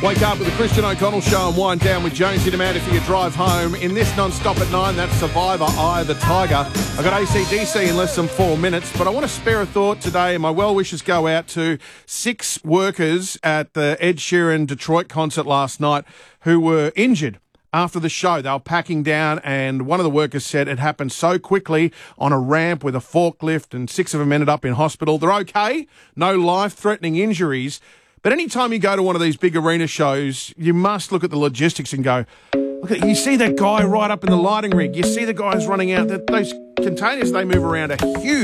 Wake up with the Christian O'Connell Show and wind down with Jonesy Demand for your drive home. In this non-stop at 9, that's Survivor, Eye of the Tiger. I've got AC/DC in less than 4 minutes, but I want to spare a thought today, and my well wishes go out to 6 workers at the Ed Sheeran Detroit concert last night who were injured. After the show, they were packing down, and one of the workers said it happened so quickly on a ramp with a forklift, and 6 of them ended up in hospital. They're okay, no life-threatening injuries. But anytime you go to one of these big arena shows, you must look at the logistics and go, look at, you see that guy right up in the lighting rig. You see the guys running out. Those containers they move around are huge.